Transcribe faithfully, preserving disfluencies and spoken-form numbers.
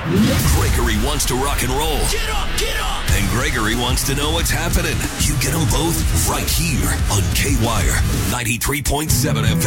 Gregory wants to rock and roll. Get up, get up! And Gregory wants to know what's happening. You get them both right here on K-Wire ninety-three point seven F M.